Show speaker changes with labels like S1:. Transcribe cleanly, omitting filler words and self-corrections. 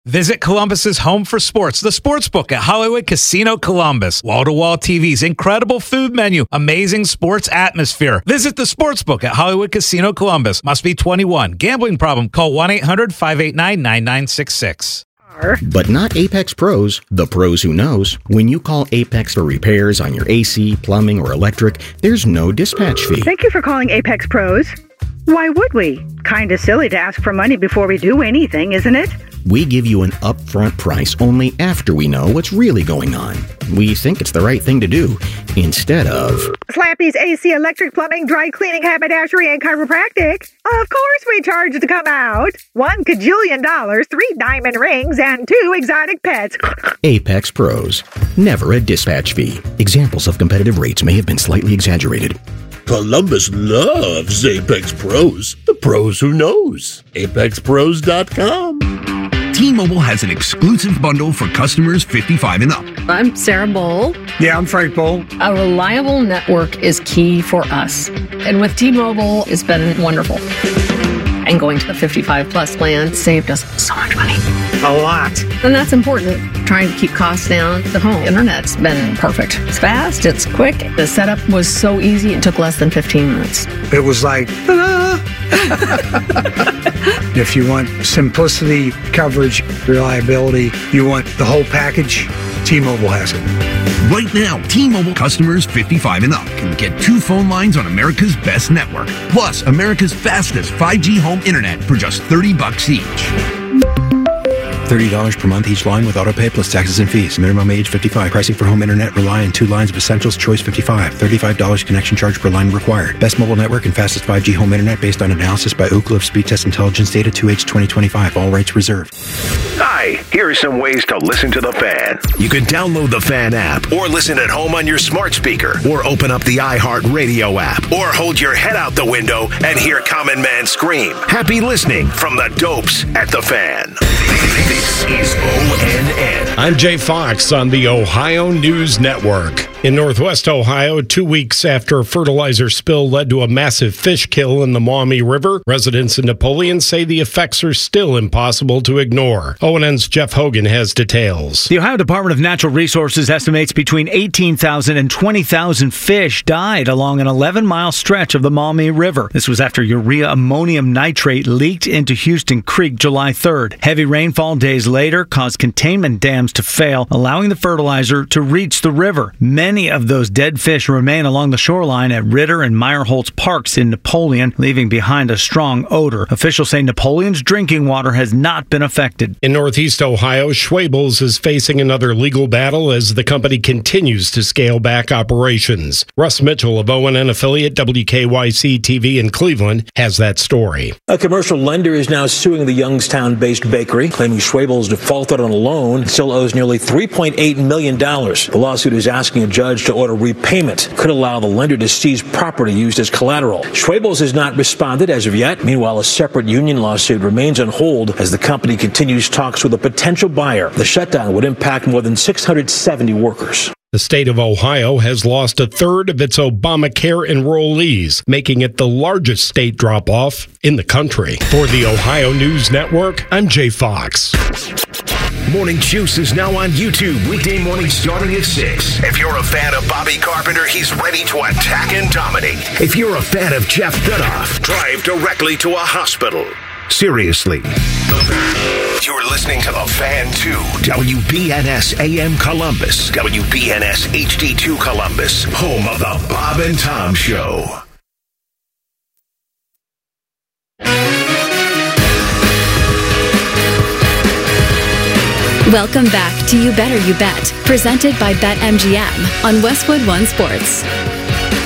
S1: Visit Columbus's home for sports, the Sportsbook at Hollywood Casino Columbus. Wall-to-wall TVs, incredible food menu, amazing sports atmosphere. Visit the Sportsbook at Hollywood Casino Columbus. Must be 21. Gambling problem? Call 1-800-589-9966.
S2: But not Apex Pros, the pros who knows. When you call Apex for repairs on your AC, plumbing, or electric, there's no dispatch fee.
S3: Thank you for calling Apex Pros. Why would we? Kinda silly to ask for money before we do anything, isn't it?
S2: We give you an upfront price only after we know what's really going on. We think it's the right thing to do, instead of
S3: Slappy's AC, electric, plumbing, dry cleaning, haberdashery, and chiropractic. Of course we charge to come out. $1 kajillion, 3 diamond rings, and 2 exotic pets.
S2: Apex Pros. Never a dispatch fee. Examples of competitive rates may have been slightly exaggerated.
S4: Columbus loves Apex Pros. The pros who knows. ApexPros.com.
S5: T-Mobile has an exclusive bundle for customers 55 and up.
S6: I'm Sarah Bowl.
S7: Yeah, I'm Frank Bowl.
S6: A reliable network is key for us. And with T-Mobile, it's been wonderful. And going to the 55 plus plan saved us so much money.
S7: A lot.
S6: And that's important. Trying to keep costs down. The home internet's been perfect. It's fast, it's quick. The setup was so easy, it took less than 15 minutes.
S7: It was like, ta-da! If you want simplicity, coverage, reliability, you want the whole package, T-Mobile has it.
S5: Right now, T-Mobile customers 55 and up can get 2 phone lines on America's best network, plus America's fastest 5G home internet for just $30 each.
S8: $30 per month each line with autopay plus taxes and fees. Minimum age 55. Pricing for home internet rely on 2 lines of Essentials. Choice 55. $35 connection charge per line required. Best mobile network and fastest 5G home internet based on analysis by Ookla of Speed Test Intelligence data 2H 2025. All rights reserved.
S9: Hi, here are some ways to listen to The Fan. You can download the Fan app or listen at home on your smart speaker or open up the iHeartRadio app or hold your head out the window and hear Common Man scream. Happy listening from the Dopes at The Fan. This is ONN.
S10: I'm Jay Fox on the Ohio News Network. In Northwest Ohio, 2 weeks after a fertilizer spill led to a massive fish kill in the Maumee River, residents in Napoleon say the effects are still impossible to ignore. ONN's Jeff Hogan has details.
S11: The Ohio Department of Natural Resources estimates between 18,000 and 20,000 fish died along an 11-mile stretch of the Maumee River. This was after urea ammonium nitrate leaked into Houston Creek July 3rd. Heavy rainfall days later caused containment dams to fail, allowing the fertilizer to reach the river. Many of those dead fish remain along the shoreline at Ritter and Meyerholtz Parks in Napoleon, leaving behind a strong odor. Officials say Napoleon's drinking water has not been affected.
S10: In Northeast Ohio, Schwabels is facing another legal battle as the company continues to scale back operations. Russ Mitchell of ONN affiliate WKYC TV in Cleveland has that story.
S12: A commercial lender is now suing the Youngstown-based bakery, claiming Schwabels defaulted on a loan and still owes nearly $3.8 million. The lawsuit is asking a judge to order repayment. Could allow the lender to seize property used as collateral. Schwabels has not responded as of yet. Meanwhile, a separate union lawsuit remains on hold as the company continues talks with a potential buyer. The shutdown would impact more than 670 workers.
S10: The state of Ohio has lost a third of its Obamacare enrollees, making it the largest state drop-off in the country. For the Ohio News Network, I'm Jay Fox.
S9: Morning Juice is now on YouTube, weekday mornings starting at 6. If you're a fan of Bobby Carpenter, he's ready to attack and dominate. If you're a fan of Jeff Dudoff, drive directly to a hospital. Seriously. You're listening to The Fan 2, WBNS AM Columbus, WBNS HD2 Columbus, home of The Bob and Tom Show.
S13: Welcome back to You Better You Bet, presented by BetMGM on Westwood One Sports.